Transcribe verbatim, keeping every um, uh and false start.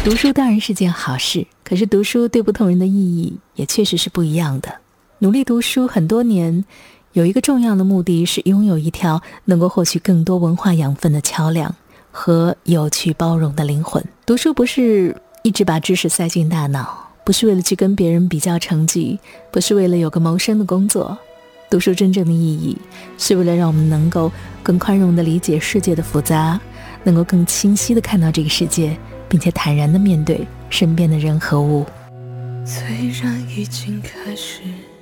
读书当然是件好事，可是读书对不同人的意义也确实是不一样的。努力读书很多年，有一个重要的目的是拥有一条能够获取更多文化养分的桥梁和有趣包容的灵魂。读书不是一直把知识塞进大脑，不是为了去跟别人比较成绩，不是为了有个谋生的工作。读书真正的意义是为了让我们能够更宽容地理解世界的复杂，能够更清晰地看到这个世界，并且坦然地面对身边的人和物。 虽然已经开始